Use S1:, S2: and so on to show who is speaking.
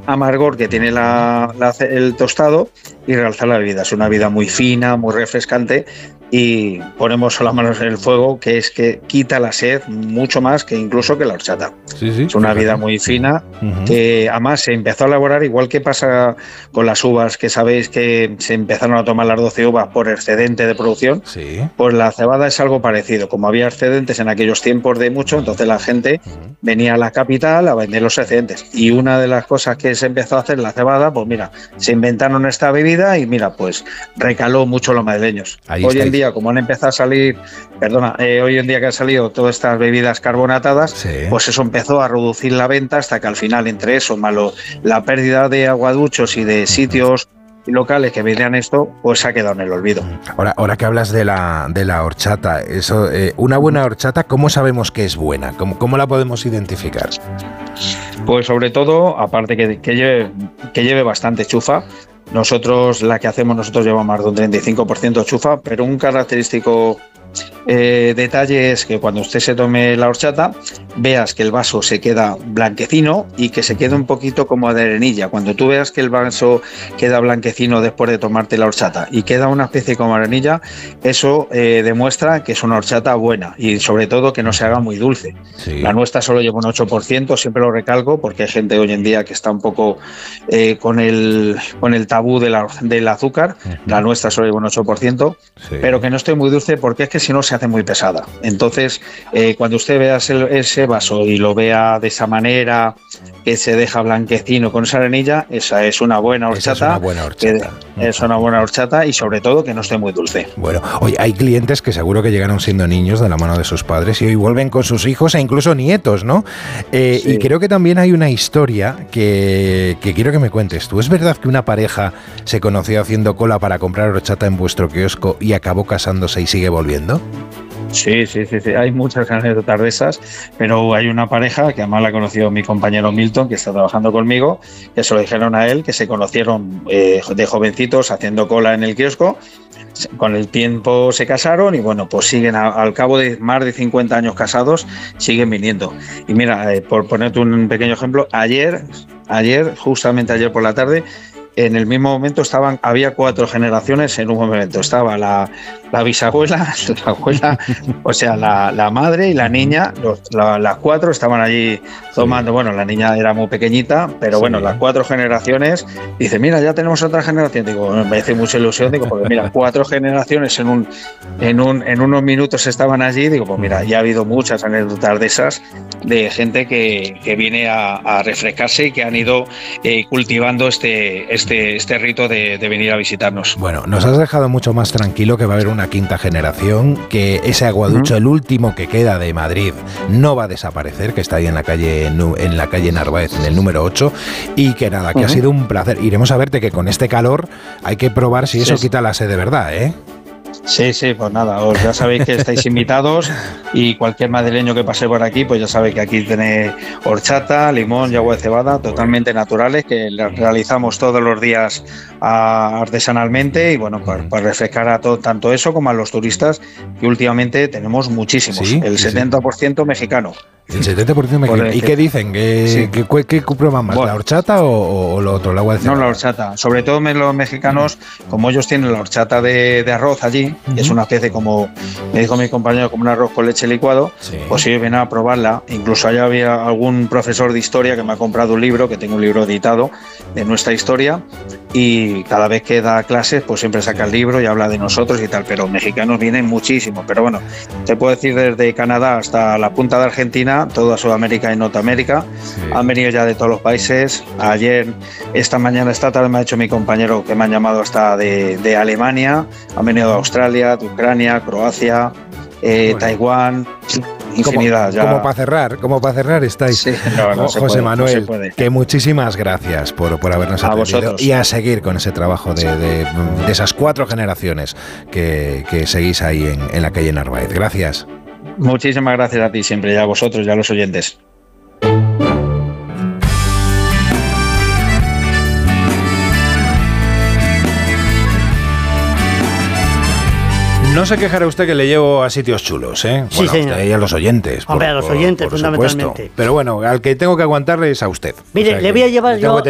S1: amargor que tiene el tostado y realzar la bebida. Es una bebida muy fina, muy refrescante, y ponemos las manos en el fuego, que es que quita la sed mucho más que incluso que la horchata.
S2: Sí,
S1: es una bebida muy fina, que además se empezó a elaborar igual que pasa con las uvas, que sabéis que se empezaron a tomar las 12 uvas por excedente de producción. Pues la cebada es algo parecido. Como había excedentes en aquellos tiempos de mucho, entonces la gente venía a la capital a vender los excedentes. Y una de las cosas que se empezó a hacer la cebada, pues mira, se inventaron esta bebida y mira, pues recaló mucho los madrileños. Hoy en día, como han empezado a salir, hoy en día que han salido todas estas bebidas carbonatadas, pues eso empezó a reducir la venta hasta que al final, entre eso, malo la pérdida de aguaduchos y de sitios locales que vendían esto, pues se ha quedado en el olvido.
S2: Ahora que hablas de la horchata, eso, una buena horchata, ¿cómo sabemos que es buena? ¿Cómo la podemos identificar?
S1: Pues sobre todo, aparte que lleve bastante chufa. La que hacemos nosotros lleva más de un 35% de chufa, pero un característico detalle es que cuando usted se tome la horchata, veas que el vaso se queda blanquecino y que se queda un poquito como de arenilla. Cuando tú veas que el vaso queda blanquecino después de tomarte la horchata y queda una especie como arenilla, eso demuestra que es una horchata buena y sobre todo que no se haga muy dulce. La nuestra solo lleva un 8%, siempre lo recalco, porque hay gente hoy en día que está un poco con el tabú del azúcar. La nuestra solo lleva un 8%, pero que no esté muy dulce, porque es que si no se hace muy pesada. Entonces, cuando usted vea ese vaso y lo vea de esa manera, que se deja blanquecino con esa arenilla, esa es una buena horchata. Es una buena horchata y sobre todo que no esté muy dulce.
S2: Bueno, oye, hay clientes que seguro que llegaron siendo niños de la mano de sus padres y hoy vuelven con sus hijos e incluso nietos, ¿no? Y creo que también hay una historia que quiero que me cuentes tú. ¿Es verdad que una pareja se conoció haciendo cola para comprar horchata en vuestro kiosco y acabó casándose y sigue volviendo?
S1: Sí, hay muchas anécdotas de esas, pero hay una pareja que además la ha conocido mi compañero Milton, que está trabajando conmigo, que se lo dijeron a él, que se conocieron de jovencitos haciendo cola en el kiosco. Con el tiempo se casaron y bueno, pues siguen al cabo de más de 50 años casados, siguen viniendo. Y mira, por ponerte un pequeño ejemplo, justamente ayer por la tarde, en el mismo momento había 4 generaciones en un momento. Estaba la bisabuela, la abuela, o sea, la madre y la niña, las 4 estaban allí tomando. Bueno, la niña era muy pequeñita, pero bueno, las 4 generaciones. Dice, mira, ya tenemos otra generación. Digo, me hace mucha ilusión, digo, porque mira, 4 generaciones en unos minutos estaban allí. Digo, pues mira, ya ha habido muchas anécdotas de esas, de gente que viene a refrescarse y que han ido cultivando este rito de venir a visitarnos.
S2: Bueno, nos has dejado mucho más tranquilo, que va a haber una quinta generación, que ese aguaducho, el último que queda de Madrid, no va a desaparecer, que está ahí en la calle Narváez, en el número 8, y que nada, que ha sido un placer. Iremos a verte, que con este calor hay que probar si eso quita la sed de verdad, ¿eh?
S1: Sí, pues nada, ya sabéis que estáis invitados, y cualquier madrileño que pase por aquí, pues ya sabe que aquí tenéis horchata, limón y agua de cebada totalmente naturales, que realizamos todos los días artesanalmente, y bueno, para refrescar a tanto eso como a los turistas, que últimamente tenemos muchísimos, el 70% mexicano.
S2: El 70% mexicano. ¿Y qué dicen? ¿Qué prueban más? ¿La horchata o lo otro, el agua de cebada?
S1: No, la horchata. Sobre todo los mexicanos, como ellos tienen la horchata de arroz allí, es una especie, como me dijo mi compañero, como un arroz con leche licuado, pues ellos vienen a probarla. Incluso allá había algún profesor de historia que me ha comprado un libro, que tengo un libro editado de nuestra historia, y cada vez que da clases, pues siempre saca el libro y habla de nosotros y tal, pero mexicanos vienen muchísimos. Pero bueno, te puedo decir, desde Canadá hasta la punta de Argentina, toda Sudamérica y Norteamérica, han venido ya de todos los países. Esta tarde me ha dicho mi compañero que me han llamado hasta de Alemania, han venido de Australia, de Ucrania, Croacia, Taiwán, infinidad.
S2: Como para cerrar estáis.
S1: Sí,
S2: José Manuel, que muchísimas gracias por habernos atendido, y a seguir con ese trabajo de esas 4 generaciones que seguís ahí en la calle Narváez. Gracias.
S1: Muchísimas gracias a ti siempre, y a vosotros y a los oyentes.
S2: No se quejará usted que le llevo a sitios chulos, ¿eh?
S3: Sí,
S2: bueno,
S3: señor.
S2: Y a los oyentes.
S3: Hombre, a los oyentes, fundamentalmente.
S2: Supuesto. Pero bueno, al que tengo que aguantarle es a usted.
S3: Mire, le voy a llevar yo